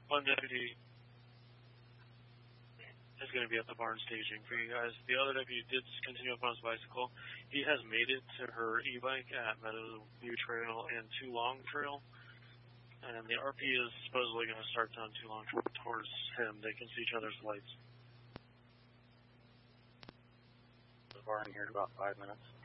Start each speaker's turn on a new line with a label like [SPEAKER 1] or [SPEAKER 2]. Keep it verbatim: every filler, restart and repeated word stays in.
[SPEAKER 1] One deputy is going to be at the barn staging for you guys. The other deputy did continue up on his bicycle. He has made it to her e-bike at Meadowview Trail and Too Long Trail. And the R P is supposedly going to start down Too Long towards him. They can see each other's lights.
[SPEAKER 2] The barn here in about five minutes.